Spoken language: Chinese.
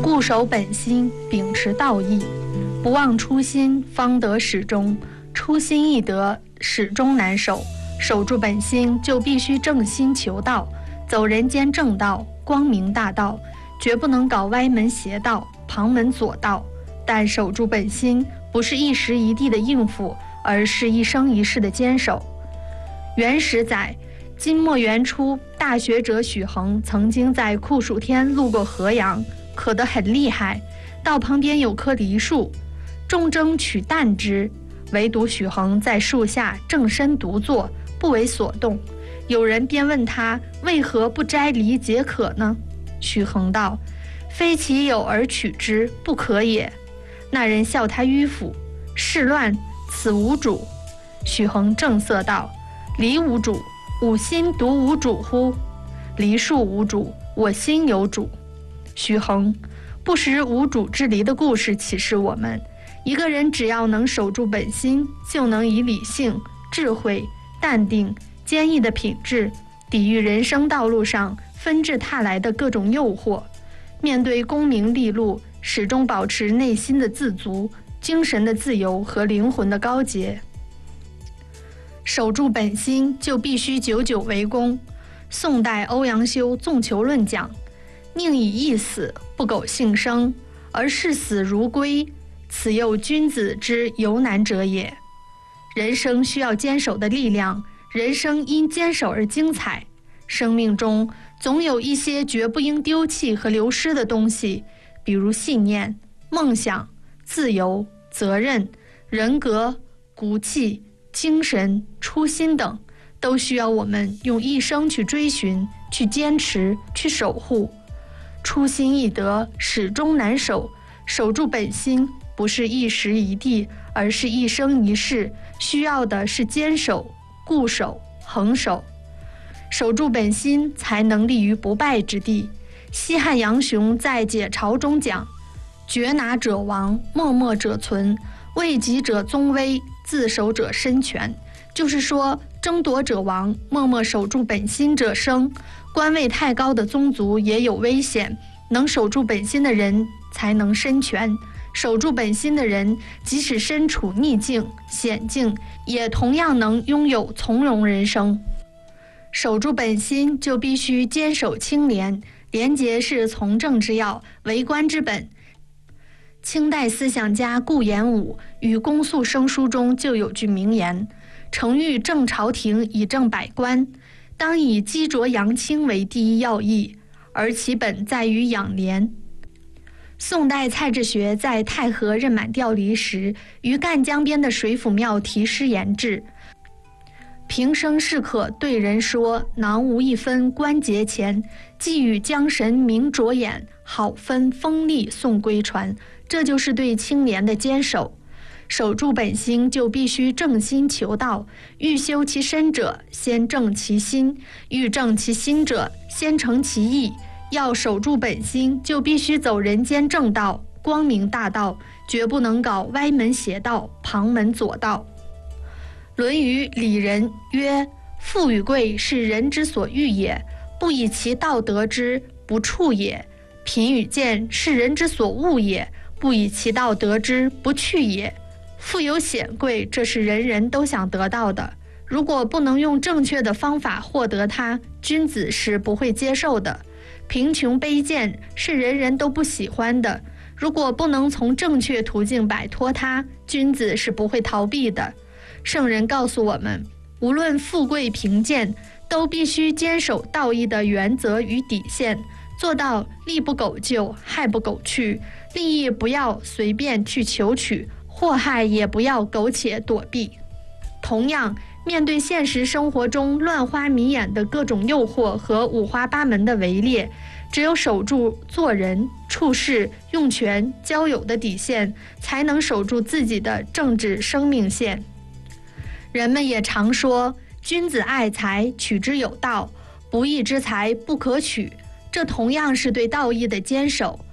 固守本心，秉持道义，不忘初心，方得始终。初心易得，始终难守。守住本心，就必须正心求道，走人间正道，光明大道，绝不能搞歪门邪道、旁门左道。但守住本心，不是一时一地的应付，而是一生一世的坚守。元史载，金末元初，大学者许衡曾经在酷暑天路过河阳，渴得很厉害，道旁边有棵梨树，众争取啖之，唯独许衡在树下正身独坐，不为所动。有人便问他为何不摘梨解渴呢？许衡道：非其有而取之，不可也。那人笑他迂腐，事乱，此无主。许衡正色道：梨无主，吾心独无主乎？梨树无主，我心有主。许衡不识无主之梨的故事启示我们，一个人只要能守住本心，就能以理性、智慧、淡定、坚毅的品质抵御人生道路上纷至沓来的各种诱惑。面对功名利禄，始终保持内心的自足、精神的自由和灵魂的高洁。守住本心，就必须久久为功。宋代欧阳修《纵囚论》讲：宁以义死，不苟幸生，而视死如归，此又君子之尤难者也。人生需要坚守的力量，人生因坚守而精彩。生命中总有一些绝不应丢弃和流失的东西，比如信念、梦想、自由、责任、人格、骨气、精神、初心等，都需要我们用一生去追寻、去坚持、去守护。初心易得，始终难守。守住本心，不是一时一地，而是一生一世，需要的是坚守、固守、恒守。守住本心，才能立于不败之地。西汉杨雄在解嘲中讲：决拿者亡，默默者存，位极者宗危，自守者身全。就是说，争夺者亡，默默守住本心者生。官位太高的宗族也有危险，能守住本心的人才能身全。守住本心的人，即使身处逆境、险境，也同样能拥有从容人生。守住本心，就必须坚守清廉，廉洁是从政之要，为官之本。清代思想家顾炎武与公诉生书中就有句名言：诚欲正朝廷，以正百官，当以积浊扬清为第一要义，而其本在于养廉。宋代蔡志学在太和任满调离时，于赣江边的水府庙题诗言志：平生适可对人说，囊无一分关节前，寄与江神明着眼，好分锋利送归传。这就是对清廉的坚守。守住本心，就必须正心求道。欲修其身者，先正其心；欲正其心者，先诚其意。要守住本心，就必须走人间正道、光明大道，绝不能搞歪门邪道、旁门左道。论语里仁曰：富与贵是人之所欲也，不以其道得之，不处也。贫与贱是人之所恶也，不以其道得之，不去也。富有显贵，这是人人都想得到的，如果不能用正确的方法获得它，君子是不会接受的。贫穷卑贱是人人都不喜欢的，如果不能从正确途径摆脱它，君子是不会逃避的。圣人告诉我们，无论富贵贫贱，都必须坚守道义的原则与底线，做到利不苟就，害不苟去，利益不要随便去求取，祸害也不要苟且躲避。同样，面对现实生活中乱花迷眼的各种诱惑和五花八门的围猎，只有守住做人、处事、用权、交友的底线，才能守住自己的政治生命线。人们也常说，君子爱财，取之有道，不义之财不可取。这同样是对道义的坚守。